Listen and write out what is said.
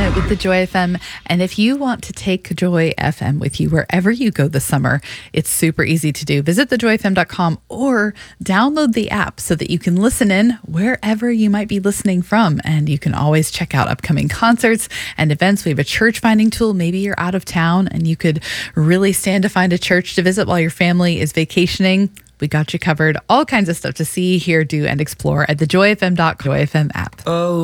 Bennett with the Joy FM. And if you want to take Joy FM with you wherever you go this summer, it's super easy to do. Visit thejoyfm.com or download the app so that you can listen in wherever you might be listening from. And you can always check out upcoming concerts and events. We have a church finding tool. Maybe you're out of town and you could really stand to find a church to visit while your family is vacationing. We got you covered. All kinds of stuff to see, hear, do, and explore at thejoyfm.com Joy FM app. Oh.